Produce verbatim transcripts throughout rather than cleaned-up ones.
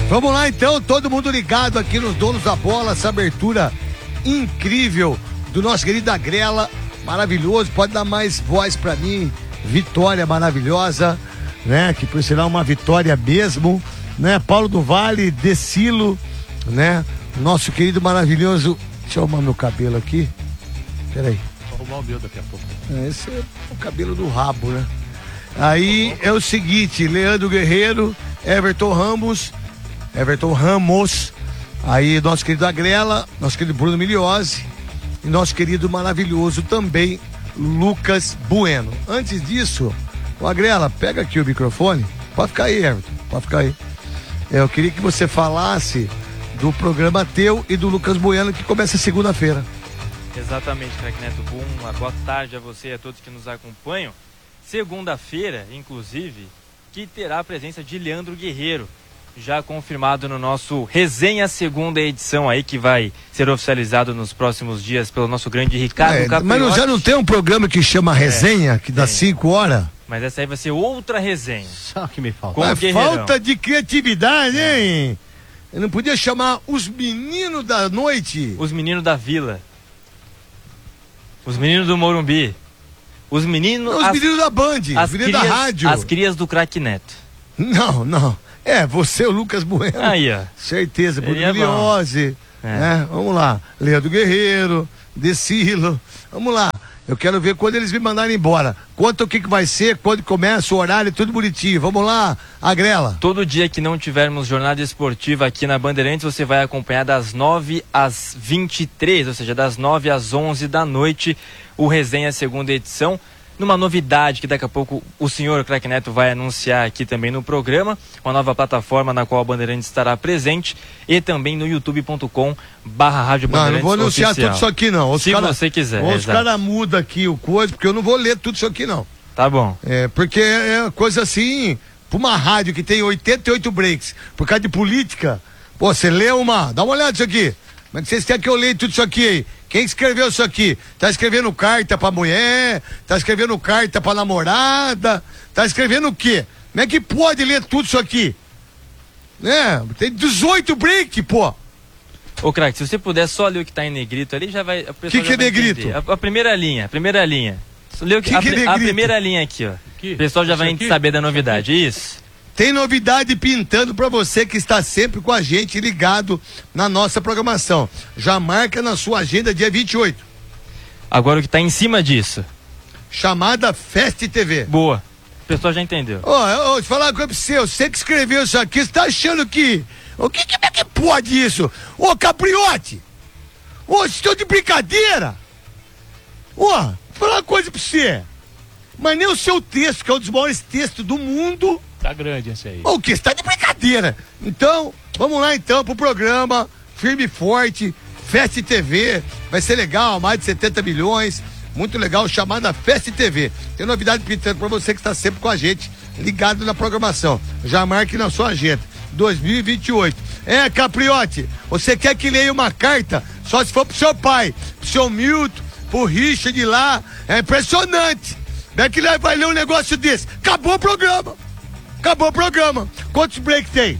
Vamos lá então, todo mundo ligado aqui nos Donos da Bola, essa abertura incrível do nosso querido Agrela, maravilhoso, pode dar mais voz pra mim, vitória maravilhosa, né, que por sinal uma vitória mesmo, né, Paulo do Vale, Decilo, né, nosso querido maravilhoso, deixa eu arrumar meu cabelo aqui, peraí. Vou arrumar o meu daqui a pouco. É, esse é o cabelo do rabo, né? Aí é o seguinte, Leandro Guerreiro, Everton Ramos, Everton Ramos, aí nosso querido Agrela, nosso querido Bruno Miliose e nosso querido maravilhoso também, Lucas Bueno. Antes disso, o Agrela, pega aqui o microfone, pode ficar aí, Everton, pode ficar aí. Eu queria que você falasse do programa teu e do Lucas Bueno, que começa segunda-feira. Exatamente, craque Neto. Uma boa tarde a você e a todos que nos acompanham. Segunda-feira, inclusive, que terá a presença de Leandro Guerreiro, já confirmado no nosso Resenha Segunda Edição aí, que vai ser oficializado nos próximos dias pelo nosso grande Ricardo é, Capriotti. Mas não, já não tem um programa que chama Resenha, é, que dá cinco horas? Mas essa aí vai ser outra resenha. Só que me falta. Mas falta de criatividade, hein? Eu não podia chamar os meninos da noite? Os meninos da vila. Os meninos do Morumbi. Os meninos... Não, os as, meninos da Band, os meninos da rádio. As crias do craque Neto. Não, não. É, você, o Lucas Bueno. Aí, ó. Certeza, Bruno é Miliose. É. Né? Vamos lá. Leandro Guerreiro, Decilo. Vamos lá. Eu quero ver quando eles me mandarem embora. Quanto o que, que vai ser, quando começa, o horário, tudo bonitinho. Vamos lá, Agrela. Todo dia que não tivermos jornada esportiva aqui na Bandeirantes, você vai acompanhar das nove às vinte e três, ou seja, das nove às onze da noite, o Resenha Segunda Edição. Numa novidade que daqui a pouco o senhor craque Neto vai anunciar aqui também no programa, uma nova plataforma na qual a Bandeirantes estará presente e também no youtube ponto com barra rádio Bandeirantes. Não, não vou anunciar oficial. tudo isso aqui não. Os Se cara, você quiser. Ou os caras mudam aqui o coisa, porque eu não vou ler tudo isso aqui não. Tá bom. É, porque é coisa assim, pra uma rádio que tem oitenta e oito breaks, por causa de política, pô, você lê uma, dá uma olhada nisso aqui. Como é que vocês querem que eu leia tudo isso aqui aí? Quem escreveu isso aqui? Tá escrevendo carta pra mulher? Tá escrevendo carta pra namorada? Tá escrevendo o quê? Como é que pode ler tudo isso aqui? É, tem dezoito break, pô. Ô, craque, se você puder só ler o que tá em negrito ali, já vai... O que que é negrito? A, a primeira linha, a primeira linha. Lê o que, que, a, que é negrito? A primeira linha aqui, ó. Aqui? O pessoal já Isso vai aqui? saber da novidade, isso. Tem novidade pintando pra você que está sempre com a gente ligado na nossa programação. Já marca na sua agenda dia vinte e oito. Agora o que tá em cima disso. Chamada Fest T V. Boa. O pessoal já entendeu. Ó, oh, oh, te falar uma coisa pra você, você que escreveu isso aqui, você tá achando que... O que que, que pode isso? Ô, oh, Capriotti! Ô, oh, estou de brincadeira! Ó, oh, vou falar uma coisa pra você. Mas nem o seu texto, que é um dos maiores textos do mundo... Tá grande esse aí. O que? Você tá de brincadeira. Então, vamos lá então pro programa firme e forte, Fest T V, vai ser legal, mais de setenta milhões, muito legal, chamada Fest T V. Tem novidade pintando pra você que está sempre com a gente, ligado na programação. Já marque na sua agenda, dois mil e vinte e oito. É, Capriotti, você quer que leia uma carta? Só se for pro seu pai, pro seu Milton, pro Richard lá, é impressionante. Como é que ele vai ler um negócio desse? Acabou o programa. Acabou o programa. Quantos breaks tem?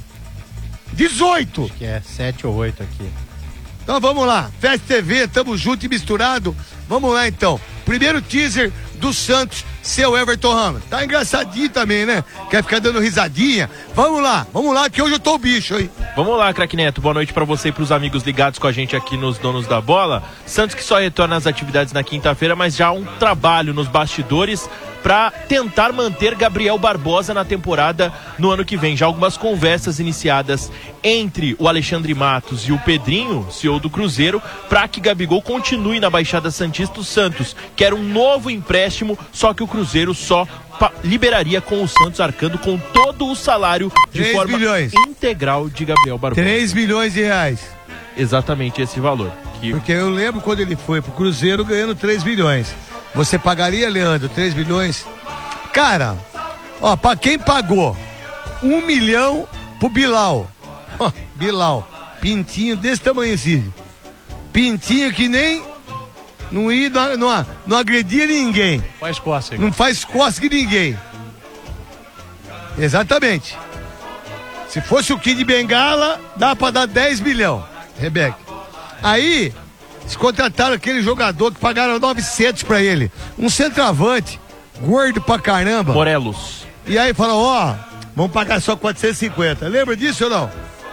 dezoito. Acho que é sete ou oito aqui. Então vamos lá. Fest T V, tamo junto e misturado. Vamos lá então. Primeiro teaser do Santos, seu Everton Ramos. Tá engraçadinho também, né? Quer ficar dando risadinha? Vamos lá, vamos lá, que hoje eu tô o bicho aí. Vamos lá, craque Neto. Boa noite pra você e pros amigos ligados com a gente aqui nos Donos da Bola. Santos que só retorna às atividades na quinta-feira, mas já há um trabalho nos bastidores para tentar manter Gabriel Barbosa na temporada no ano que vem. Já algumas conversas iniciadas entre o Alexandre Matos e o Pedrinho, C E O do Cruzeiro, para que Gabigol continue na Baixada Santista. O Santos quer um novo empréstimo, só que o Cruzeiro só liberaria com o Santos arcando com todo o salário de forma milhões. integral de Gabriel Barbosa. três milhões de reais. Exatamente esse valor. Que... Porque eu lembro quando ele foi pro Cruzeiro ganhando três milhões. Você pagaria, Leandro, três milhões? Cara, ó, pra quem pagou um milhão pro Bilal. Ó, Bilal, pintinho desse tamanhozinho. Pintinho que nem não, ia, não, não, não agredia ninguém. Faz cócega. Não faz cócega em ninguém. Exatamente. Se fosse o Kid Bengala, dá pra dar dez milhões, Rebeca. Aí, eles contrataram aquele jogador que pagaram novecentos pra ele. Um centroavante, gordo pra caramba. Morelos. E aí falou, ó, vamos pagar só quatrocentos e cinquenta. Lembra disso ou não?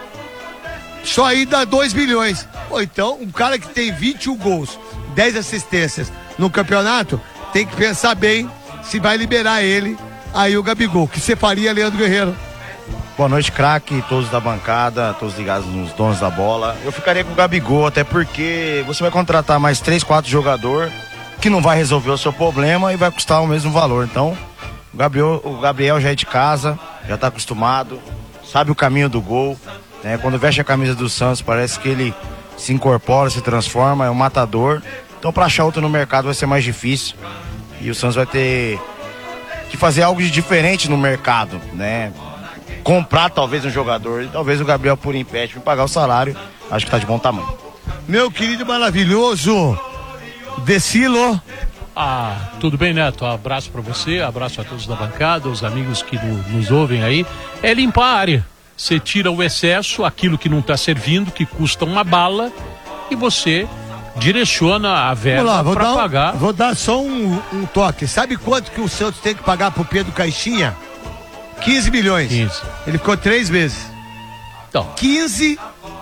Só aí dá dois milhões. Pô, então, um cara que tem vinte e um gols, dez assistências no campeonato, tem que pensar bem se vai liberar ele, aí o Gabigol. O que você faria, Leandro Guerreiro? Boa noite, craque, todos da bancada, todos ligados nos donos da bola. Eu ficaria com o Gabigol, até porque você vai contratar mais três, quatro jogadores que não vai resolver o seu problema e vai custar o mesmo valor. Então, o Gabriel, o Gabriel já é de casa, já está acostumado, sabe o caminho do gol, né? Quando veste a camisa do Santos, parece que ele se incorpora, se transforma, é um matador. Então, para achar outro no mercado vai ser mais difícil e o Santos vai ter que fazer algo de diferente no mercado, né? Comprar talvez um jogador e talvez o Gabriel por empréstimo pagar o salário, acho que tá de bom tamanho. Meu querido maravilhoso Decilo. Ah, tudo bem, Neto? Abraço pra você, abraço a todos da bancada, os amigos que no, nos ouvem aí. É limpar a área. Você tira o excesso, aquilo que não tá servindo, que custa uma bala, e você direciona a verba para pagar. Um, vou dar só um, um toque. Sabe quanto que o Santos tem que pagar pro Pedro Caixinha? quinze milhões. quinze. Ele ficou três meses. Então. quinze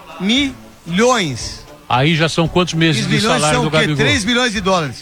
milhões. Aí já são quantos meses de salário do Gabigol? são o quê? três milhões de dólares.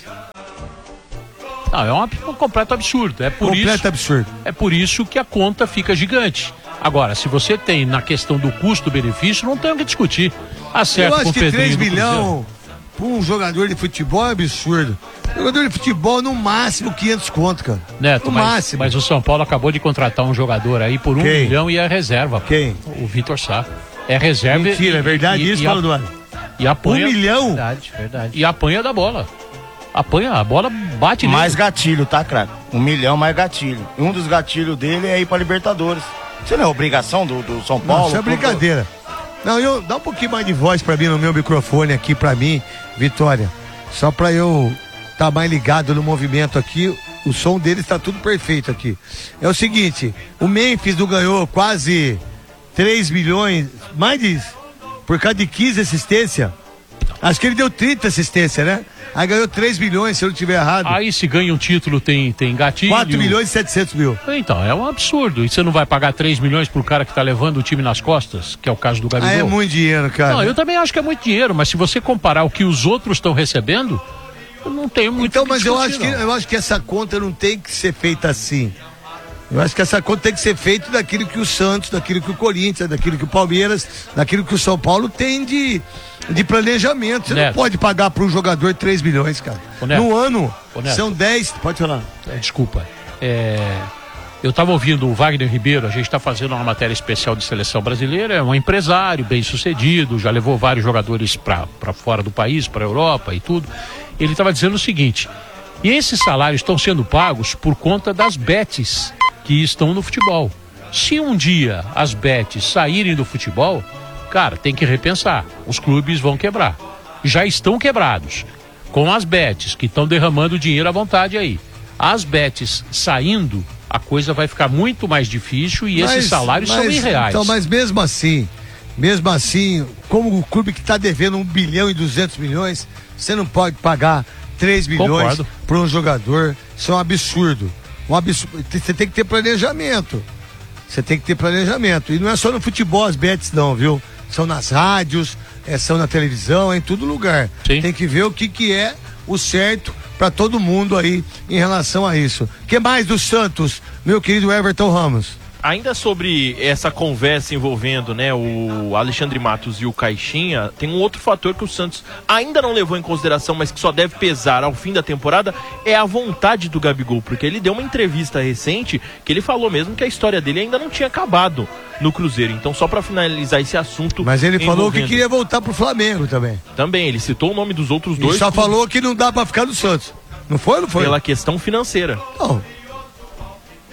Não, é um, um completo absurdo. É por completo isso, absurdo. É por isso que a conta fica gigante. Agora, se você tem na questão do custo-benefício, não tem o que discutir. Acerta Eu com acho o que Pedrinho três do Cruzeiro. milhões para um jogador de futebol é absurdo. Jogador de futebol, no máximo, quinhentos conto, cara. Neto, no mas, máximo. mas o São Paulo acabou de contratar um jogador aí por um Quem? milhão e é reserva. Quem? O Vitor Sá. É reserva. Mentira, e, é verdade e, isso, e, Paulo Duarte? E apanha. Um milhão? Verdade, verdade. E apanha da bola. Apanha, a bola bate nele. Mais gatilho, tá, craque? Um milhão mais gatilho. E um dos gatilhos dele é ir pra Libertadores. Isso não é obrigação do, do São Paulo? Não, isso é brincadeira. Não, eu, dá um pouquinho mais de voz pra mim no meu microfone aqui pra mim, Vitória. Só pra eu estar tá mais ligado no movimento aqui. O som dele está tudo perfeito aqui. É o seguinte, o Memphis não ganhou quase três milhões, mais de, por causa de quinze assistências. Acho que ele deu trinta assistências, né? Aí ganhou três milhões, se eu não estiver errado. Aí se ganha um título tem, tem gatilho. quatro milhões e setecentos mil. Então, é um absurdo. E você não vai pagar três milhões pro cara que tá levando o time nas costas, que é o caso do Gabigol? Ah, é muito dinheiro, cara. Não, eu também acho que é muito dinheiro, mas se você comparar o que os outros estão recebendo, eu não tenho muito Então, que mas eu acho, discutir, que, não. eu acho que essa conta não tem que ser feita assim. Eu acho que essa conta tem que ser feita daquilo que o Santos, daquilo que o Corinthians, daquilo que o Palmeiras, daquilo que o São Paulo tem de, de planejamento. Você Neto. não pode pagar para um jogador três milhões, cara. Ô, Neto. No ano, Ô, Neto. são dez. Pode falar. É, desculpa. É, eu estava ouvindo o Wagner Ribeiro, a gente está fazendo uma matéria especial de seleção brasileira, é um empresário bem sucedido, já levou vários jogadores para fora do país, para a Europa e tudo. Ele estava dizendo o seguinte: e esses salários estão sendo pagos por conta das bets que estão no futebol. Se um dia as bets saírem do futebol, cara, tem que repensar. Os clubes vão quebrar. Já estão quebrados. Com as bets que estão derramando dinheiro à vontade aí. As bets saindo, a coisa vai ficar muito mais difícil e Mas- esses salários mas- são irreais. Então, mas mesmo assim, mesmo assim, como o clube que está devendo um bilhão e duzentos milhões, você não pode pagar três milhões Concordo. para um jogador. Isso é um absurdo. Um absurdo. Você tem que ter planejamento. Você tem que ter planejamento. E não é só no futebol as bets não, viu? São nas rádios, é, são na televisão, é em todo lugar. Sim. Tem que ver o que, que é o certo para todo mundo aí em relação a isso. O que mais do Santos, meu querido Everton Ramos? Ainda sobre essa conversa envolvendo, né, o Alexandre Matos e o Caixinha, tem um outro fator que o Santos ainda não levou em consideração, mas que só deve pesar ao fim da temporada, é a vontade do Gabigol, porque ele deu uma entrevista recente que ele falou mesmo que a história dele ainda não tinha acabado no Cruzeiro. Então, só para finalizar esse assunto... Mas ele falou que envolvendo- queria voltar pro Flamengo também. Também, ele citou o nome dos outros E dois só clubes falou que não dá pra ficar no Santos. Não foi ou não foi? pela questão financeira. Não.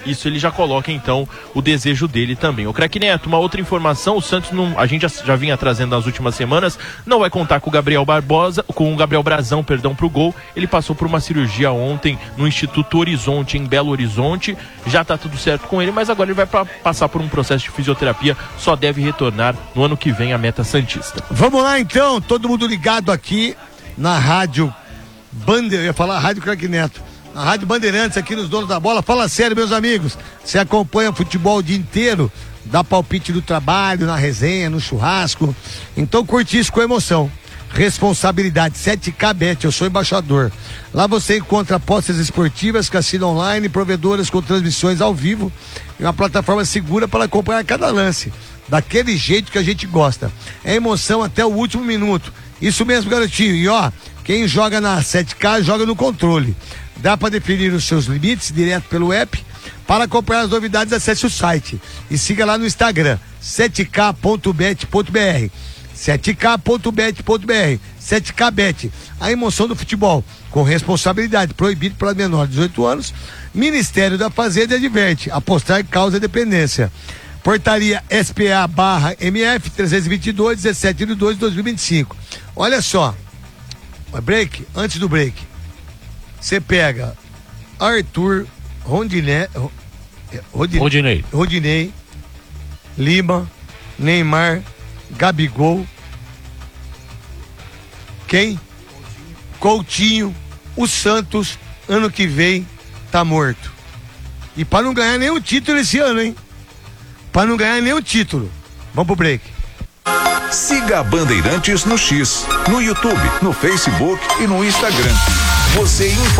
isso ele já coloca então o desejo dele também. O craque Neto, uma outra informação, o Santos não, a gente já, já vinha trazendo nas últimas semanas, não vai contar com o Gabriel Barbosa, com o Gabriel Brazão, perdão, pro gol. Ele passou por uma cirurgia ontem no Instituto Horizonte, em Belo Horizonte, já tá tudo certo com ele, mas agora ele vai pra, passar por um processo de fisioterapia, só deve retornar no ano que vem a meta santista. Vamos lá então, todo mundo ligado aqui na rádio Bandeirante, eu ia falar rádio Craque Neto, na Rádio Bandeirantes, aqui nos Donos da Bola. Fala sério, meus amigos, você acompanha futebol o dia inteiro, dá palpite do trabalho, na resenha, no churrasco, então curte isso com emoção, responsabilidade. Sete K Bet, eu sou embaixador. Lá você encontra apostas esportivas, cassino online, provedoras com transmissões ao vivo e uma plataforma segura para acompanhar cada lance daquele jeito que a gente gosta. É emoção até o último minuto, isso mesmo, garotinho. E ó, quem joga na sete K joga no controle. Dá para definir os seus limites direto pelo app. Para acompanhar as novidades, acesse o site e siga lá no Instagram, sete K ponto bet ponto b r, sete K ponto bet ponto b r. sete K Bet, a emoção do futebol, com responsabilidade, proibido para menores de dezoito anos. Ministério da Fazenda adverte, apostar causa dependência. Portaria S P A barra M F trezentos e vinte e dois, dezessete de dois de dois mil e vinte e cinco. Olha só, break, antes do break, você pega Arthur, Rondinei, Rodinei, Rodinei. Rodinei, Lima, Neymar, Gabigol, quem? Coutinho, o Santos, ano que vem, tá morto. E para não ganhar nenhum título esse ano, hein? Para não ganhar nenhum título. Vamos pro break. Siga a Bandeirantes no X, no YouTube, no Facebook e no Instagram. Você